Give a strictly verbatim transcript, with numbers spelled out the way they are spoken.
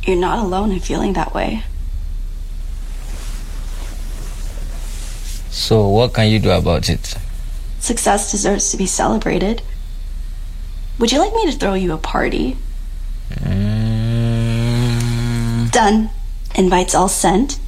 You're not alone in feeling that way. So what can you do about it? Success deserves to be celebrated. Would you like me to throw you a party? Mm. Done. Invites all sent.